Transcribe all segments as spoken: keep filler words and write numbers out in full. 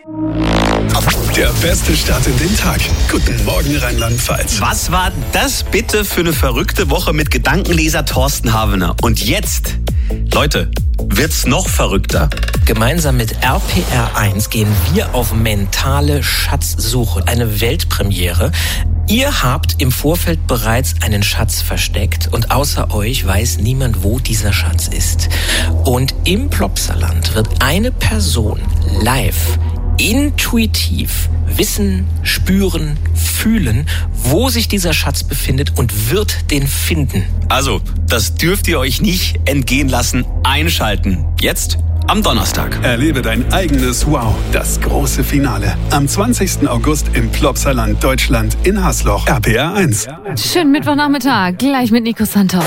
Der beste Start in den Tag. Guten Morgen Rheinland-Pfalz. Was war das bitte für eine verrückte Woche mit Gedankenleser Thorsten Havener? Und jetzt, Leute, wird's noch verrückter. Gemeinsam mit R P R eins gehen wir auf mentale Schatzsuche. Eine Weltpremiere. Ihr habt im Vorfeld bereits einen Schatz versteckt und außer euch weiß niemand, wo dieser Schatz ist. Und im Plopsaland wird eine Person live, intuitiv wissen, spüren, fühlen, wo sich dieser Schatz befindet und wird den finden. Also, das dürft ihr euch nicht entgehen lassen. Einschalten. Jetzt am Donnerstag. Erlebe dein eigenes Wow, das große Finale. Am zwanzigsten August im Plopsaland Deutschland in Hasloch. R P R eins. Schönen Mittwochnachmittag, gleich mit Nico Santos.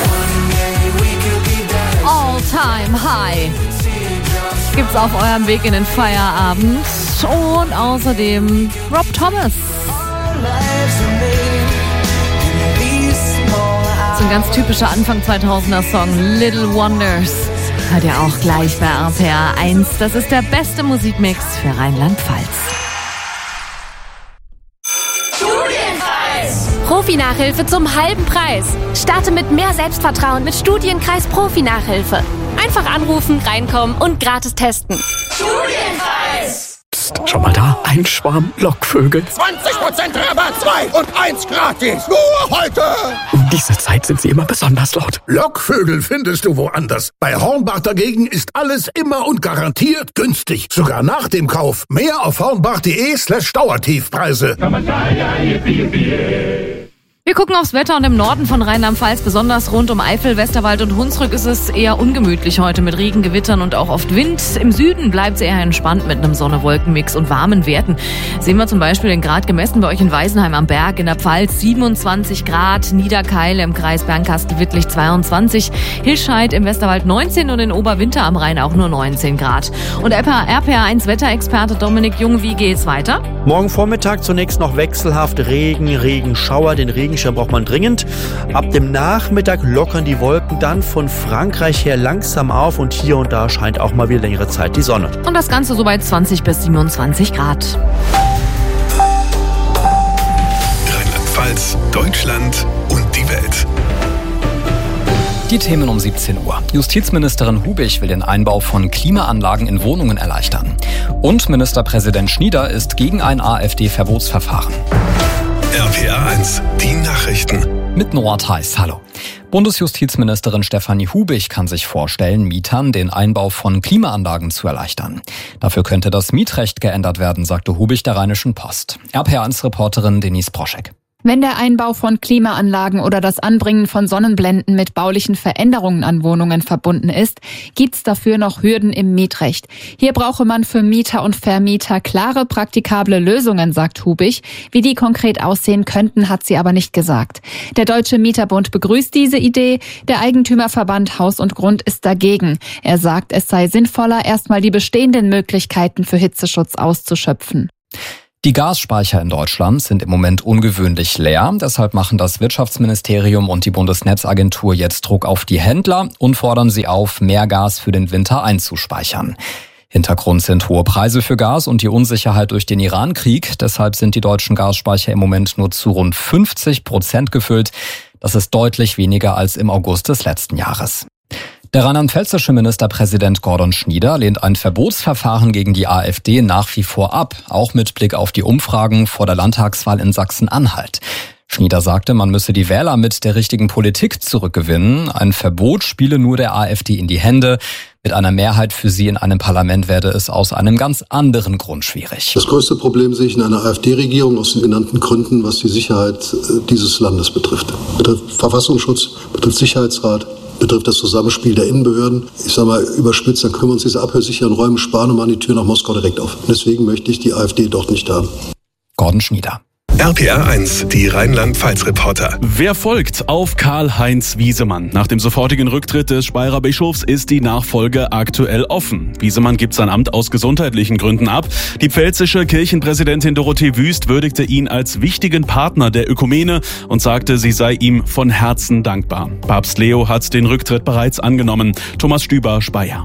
All Time High gibt's auf eurem Weg in den Feierabend. Und außerdem Rob Thomas. So ein ganz typischer Anfang zweitausender Song, Little Wonders. Hört ihr auch gleich bei R P R eins. Das ist der beste Musikmix für Rheinland-Pfalz. Profi-Nachhilfe zum halben Preis. Starte mit mehr Selbstvertrauen mit Studienkreis Profi-Nachhilfe. Einfach anrufen, reinkommen und gratis testen. Studienkreis! Psst, schau mal da, ein Schwarm Lockvögel. zwanzig Prozent Rabatt, zwei und eins gratis. Nur heute! Um diese Zeit sind sie immer besonders laut. Lockvögel findest du woanders. Bei Hornbach dagegen ist alles immer und garantiert günstig. Sogar nach dem Kauf. Mehr auf hornbach.de slash Dauertiefpreise. Wir gucken aufs Wetter und im Norden von Rheinland-Pfalz, besonders rund um Eifel, Westerwald und Hunsrück, ist es eher ungemütlich heute mit Regen, Gewittern und auch oft Wind. Im Süden bleibt es eher entspannt mit einem Sonne-Wolken-Mix und warmen Werten. Sehen wir zum Beispiel den Grad gemessen bei euch in Weisenheim am Berg, in der Pfalz siebenundzwanzig Grad, Niederkeil im Kreis Bernkastel-Wittlich zweiundzwanzig, Hilscheid im Westerwald neunzehn und in Oberwinter am Rhein auch nur neunzehn Grad. Und R P R eins Wetterexperte Dominik Jung, wie geht's weiter? Morgen Vormittag zunächst noch wechselhaft Regen, Regenschauer, den Regenschirm braucht man dringend. Ab dem Nachmittag lockern die Wolken dann von Frankreich her langsam auf und hier und da scheint auch mal wieder längere Zeit die Sonne. Und das Ganze so bei zwanzig bis siebenundzwanzig Grad. Rheinland-Pfalz, Deutschland und die Welt. Die Themen um siebzehn Uhr. Justizministerin Hubich will den Einbau von Klimaanlagen in Wohnungen erleichtern. Und Ministerpräsident Schnieder ist gegen ein AfD-Verbotsverfahren. R P R eins, die Nachrichten. Mit Noah Theis, hallo. Bundesjustizministerin Stefanie Hubich kann sich vorstellen, Mietern den Einbau von Klimaanlagen zu erleichtern. Dafür könnte das Mietrecht geändert werden, sagte Hubich der Rheinischen Post. R P R eins-Reporterin Denise Broschek. Wenn der Einbau von Klimaanlagen oder das Anbringen von Sonnenblenden mit baulichen Veränderungen an Wohnungen verbunden ist, gibt's dafür noch Hürden im Mietrecht. Hier brauche man für Mieter und Vermieter klare, praktikable Lösungen, sagt Hubich. Wie die konkret aussehen könnten, hat sie aber nicht gesagt. Der Deutsche Mieterbund begrüßt diese Idee. Der Eigentümerverband Haus und Grund ist dagegen. Er sagt, es sei sinnvoller, erstmal die bestehenden Möglichkeiten für Hitzeschutz auszuschöpfen. Die Gasspeicher in Deutschland sind im Moment ungewöhnlich leer. Deshalb machen das Wirtschaftsministerium und die Bundesnetzagentur jetzt Druck auf die Händler und fordern sie auf, mehr Gas für den Winter einzuspeichern. Hintergrund sind hohe Preise für Gas und die Unsicherheit durch den Iran-Krieg. Deshalb sind die deutschen Gasspeicher im Moment nur zu rund fünfzig Prozent gefüllt. Das ist deutlich weniger als im August des letzten Jahres. Der rheinland-pfälzische Ministerpräsident Gordon Schnieder lehnt ein Verbotsverfahren gegen die AfD nach wie vor ab, auch mit Blick auf die Umfragen vor der Landtagswahl in Sachsen-Anhalt. Schnieder sagte, man müsse die Wähler mit der richtigen Politik zurückgewinnen. Ein Verbot spiele nur der AfD in die Hände. Mit einer Mehrheit für sie in einem Parlament werde es aus einem ganz anderen Grund schwierig. Das größte Problem sehe ich in einer AfD-Regierung aus den genannten Gründen, was die Sicherheit dieses Landes betrifft. Betrifft Verfassungsschutz, betrifft Sicherheitsrat, betrifft das Zusammenspiel der Innenbehörden. Ich sage mal überspitzt, dann können wir uns diese abhörsicheren Räume sparen und machen die Tür nach Moskau direkt auf. Deswegen möchte ich die AfD dort nicht haben. Gordon Schnieder. R P R eins, die Rheinland-Pfalz-Reporter. Wer folgt auf Karl-Heinz Wiesemann? Nach dem sofortigen Rücktritt des Speyerer Bischofs ist die Nachfolge aktuell offen. Wiesemann gibt sein Amt aus gesundheitlichen Gründen ab. Die pfälzische Kirchenpräsidentin Dorothee Wüst würdigte ihn als wichtigen Partner der Ökumene und sagte, sie sei ihm von Herzen dankbar. Papst Leo hat den Rücktritt bereits angenommen. Thomas Stüber, Speyer.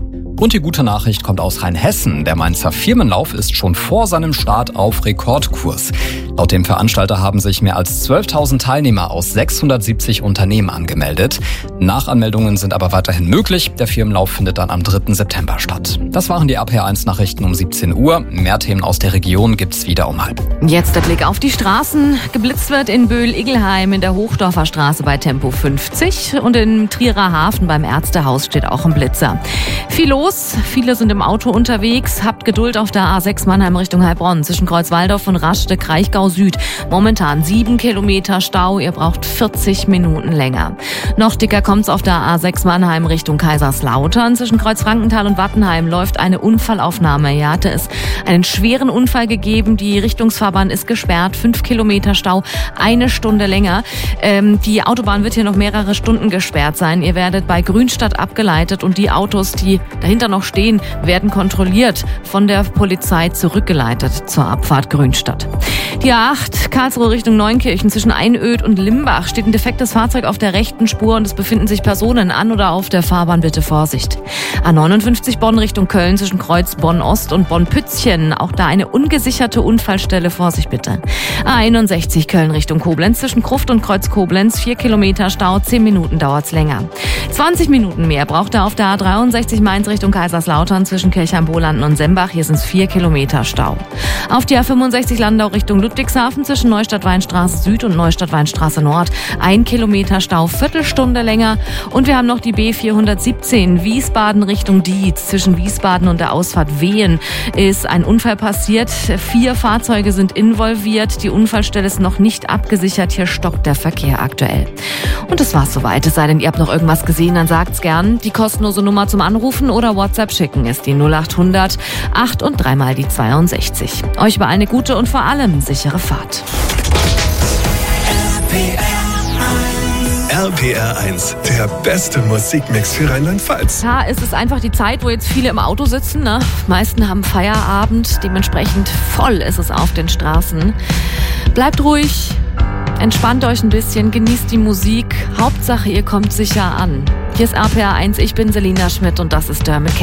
Und die gute Nachricht kommt aus Rheinhessen. Der Mainzer Firmenlauf ist schon vor seinem Start auf Rekordkurs. Laut dem Veranstalter haben sich mehr als zwölftausend Teilnehmer aus sechshundertsiebzig Unternehmen angemeldet. Nachanmeldungen sind aber weiterhin möglich. Der Firmenlauf findet dann am dritten September statt. Das waren die R P R eins Nachrichten um siebzehn Uhr. Mehr Themen aus der Region gibt's wieder um halb. Jetzt der Blick auf die Straßen. Geblitzt wird in Böhl-Iggelheim in der Hochdorfer Straße bei Tempo fünfzig und im Trierer Hafen beim Ärztehaus steht auch ein Blitzer. Viel los, viele sind im Auto unterwegs. Habt Geduld auf der A sechs Mannheim Richtung Heilbronn zwischen Kreuzwaldorf und Raschde, Kraichgau Süd. Momentan sieben Kilometer Stau, ihr braucht vierzig Minuten länger. Noch dicker kommt's auf der A sechs Mannheim Richtung Kaiserslautern. Zwischen Kreuzfrankenthal und Wattenheim läuft eine Unfallaufnahme. Hier hatte es einen schweren Unfall gegeben. Die Richtungsfahrbahn ist gesperrt. Fünf Kilometer Stau, eine Stunde länger. Ähm, die Autobahn wird hier noch mehrere Stunden gesperrt sein. Ihr werdet bei Grünstadt abgeleitet und die Autos, die dahinter noch stehen, werden kontrolliert, von der Polizei zurückgeleitet zur Abfahrt Grünstadt. Die A acht, Karlsruhe Richtung Neunkirchen zwischen Einöd und Limbach steht ein defektes Fahrzeug auf der rechten Spur und es befinden sich Personen an oder auf der Fahrbahn. Bitte Vorsicht. A neunundfünfzig Bonn Richtung Köln zwischen Kreuz Bonn-Ost und Bonn-Pützchen. Auch da eine ungesicherte Unfallstelle. Vorsicht bitte. A einundsechzig Köln Richtung Koblenz zwischen Gruft und Kreuz Koblenz. Vier Kilometer Stau, zehn Minuten dauert's länger. zwanzig Minuten mehr braucht er auf der A dreiundsechzig Mainz Richtung Kaiserslautern zwischen Kirchheim-Bolanden und Sembach. Hier sind's vier Kilometer Stau. Auf die A fünfundsechzig Landau Richtung Ludwigshafen zwischen Neustadt-Weinstraße Süd und Neustadt-Weinstraße Nord. Ein Kilometer Stau, Viertelstunde länger. Und wir haben noch die B vierhundertsiebzehn Wiesbaden Richtung Dietz. Zwischen Wiesbaden und der Ausfahrt Wehen ist ein Unfall passiert. Vier Fahrzeuge sind involviert. Die Unfallstelle ist noch nicht abgesichert. Hier stockt der Verkehr aktuell. Und das war's soweit. Es sei denn, ihr habt noch irgendwas gesehen, dann sagt's gern. Die kostenlose Nummer zum Anrufen oder WhatsApp schicken ist die null acht hundert acht und dreimal die zweiundsechzig. Euch über eine gute und vor allem sichere Fahrt. R P R eins, der beste Musikmix für Rheinland-Pfalz. Ja, es ist einfach die Zeit, wo jetzt viele im Auto sitzen. Ne? Die meisten haben Feierabend, dementsprechend voll ist es auf den Straßen. Bleibt ruhig, entspannt euch ein bisschen, genießt die Musik. Hauptsache, ihr kommt sicher an. Hier ist R P R eins, ich bin Selina Schmidt und das ist Dermot Kennedy.